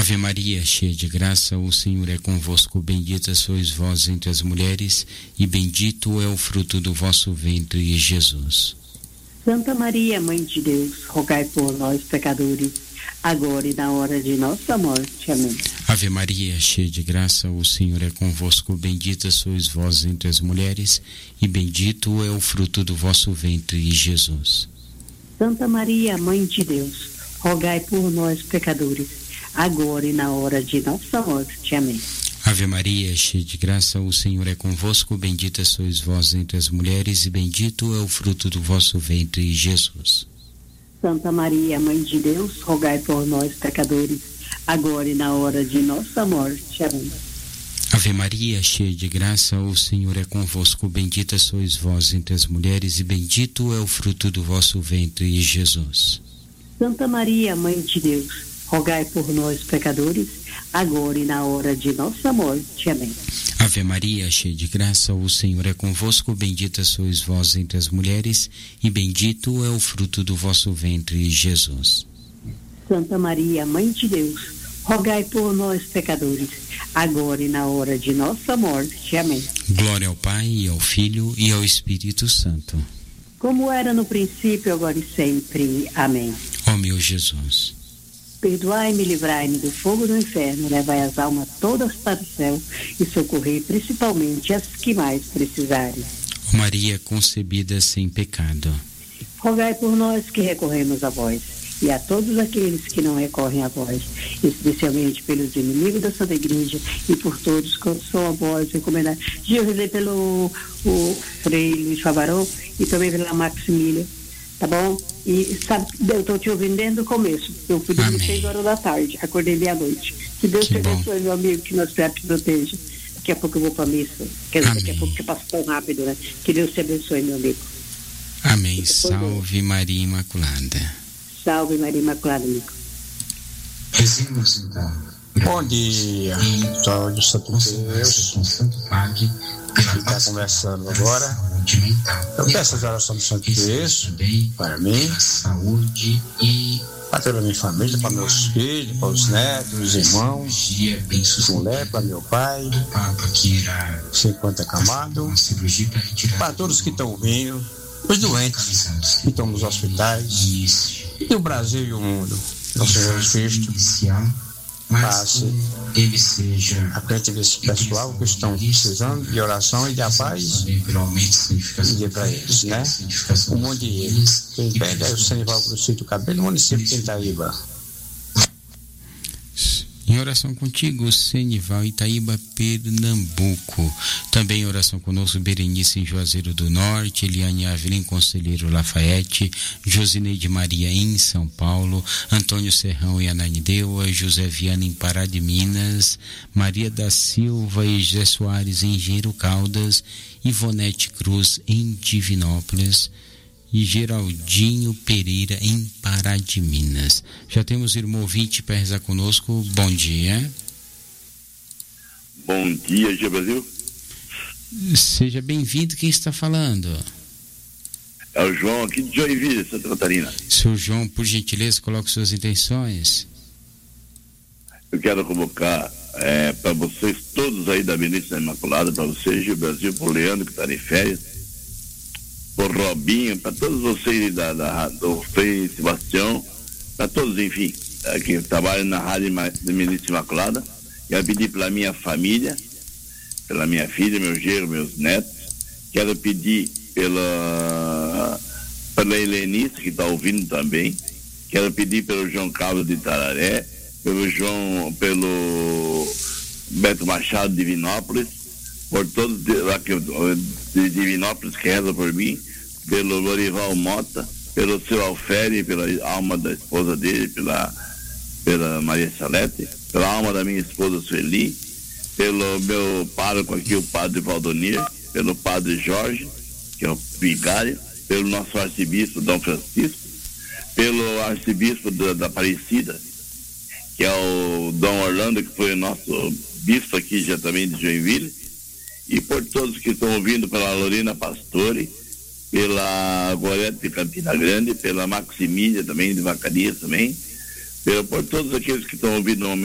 Ave Maria, cheia de graça, o Senhor é convosco. Bendita sois vós entre as mulheres, e bendito é o fruto do vosso ventre, Jesus. Santa Maria, Mãe de Deus, rogai por nós, pecadores, agora e na hora de nossa morte. Amém. Ave Maria, cheia de graça, o Senhor é convosco. Bendita sois vós entre as mulheres, e bendito é o fruto do vosso ventre, Jesus. Santa Maria, Mãe de Deus, rogai por nós, pecadores, agora e na hora de nossa morte. Amém. Ave Maria, cheia de graça, o Senhor é convosco. Bendita sois vós entre as mulheres, e bendito é o fruto do vosso ventre, Jesus. Santa Maria, Mãe de Deus, rogai por nós, pecadores, agora e na hora de nossa morte. Amém. Ave Maria, cheia de graça, o Senhor é convosco. Bendita sois vós entre as mulheres, e bendito é o fruto do vosso ventre, Jesus. Santa Maria, Mãe de Deus, rogai por nós, pecadores, agora e na hora de nossa morte. Amém. Ave Maria, cheia de graça, o Senhor é convosco. Bendita sois vós entre as mulheres, e bendito é o fruto do vosso ventre, Jesus. Santa Maria, Mãe de Deus, rogai por nós, pecadores, agora e na hora de nossa morte. Amém. Glória ao Pai, e ao Filho, e ao Espírito Santo. Como era no princípio, agora e sempre. Amém. Ó meu Jesus, perdoai-me, livrai-me do fogo do inferno, levai as almas todas para o céu e socorrei principalmente as que mais precisarem. ó Maria concebida sem pecado, rogai por nós que recorremos a vós, e a todos aqueles que não recorrem a vós, especialmente pelos inimigos da Santa Igreja e por todos que são a vós recomendados. Eu rezei pelo Frei Luiz Favarão e também pela Maximília, tá bom? E sabe, eu estou te ouvindo desde o começo. Eu fui dormir 6 horas da tarde, acordei meia-noite. Que Deus te abençoe, meu amigo, que nosso Pai te proteja. Daqui a pouco eu vou para a missa. Quer dizer, daqui a pouco que passa tão rápido, né? Que Deus te abençoe, meu amigo. Amém. Salve Maria Imaculada. Salve Maria Imaculada, amigo. Rezemos então. Bom dia, sou de Santo Deus, que está conversando agora. Eu peço as orações do Santo Deus para mim, para toda a minha família, para meus filhos, para os netos, os irmãos, mulher, para meu pai, 50 Camado, para todos que estão vindo, os doentes que estão nos hospitais, e o Brasil e o mundo. Nosso Senhor Cristo passe a frente desse pessoal que estão precisando de oração e de paz e de para eles, né? Um monte de eles. Quem pede é o Senival Crucito Cabelo, município de Itaíba. Em oração contigo, Senival, Itaíba, Pernambuco. Também em oração conosco, Berenice em Juazeiro do Norte, Eliane Avelin, Conselheiro Lafayette, Josineide Maria em São Paulo, Antônio Serrão em Ananindeua, José Viana em Pará de Minas, Maria da Silva e José Soares em Engenheiro Caldas, Ivonete Cruz em Divinópolis e Geraldinho Pereira em Pará de Minas. Já temos irmão ouvinte para rezar conosco. Bom dia. Bom dia, Gia Brasil. Seja bem-vindo. Quem está falando? É o João aqui de Joinville, Santa Catarina. Seu João, por gentileza, coloque suas intenções. Eu quero convocar para vocês todos aí da Benícia Imaculada, para vocês, Gia Brasil, para o Leandro que está em férias, por Robinho, para todos vocês do Frei Sebastião, para todos, enfim, que trabalham na Rádio da Benícia Imaculada. Quero pedir pela minha família, pela minha filha, meu genro, meus netos. Quero pedir pela Helenice, que está ouvindo também. Quero pedir pelo João Carlos de Itararé, pelo Beto Machado de Divinópolis, por todos de Divinópolis que rezam por mim, pelo Lorival Mota, pelo seu Alferi, pela alma da esposa dele, pela Maria Salete, pela alma da minha esposa Sueli, pelo meu pároco aqui, o padre Valdonir, pelo padre Jorge, que é o vigário, pelo nosso arcebispo Dom Francisco, pelo arcebispo da Aparecida, que é o Dom Orlando, que foi o nosso bispo aqui já também de Joinville, e por todos que estão ouvindo, pela Lorena Pastore, pela Gorete de Campina Grande, pela Maximília também, de Vacarias também, por todos aqueles que estão ouvindo no momento.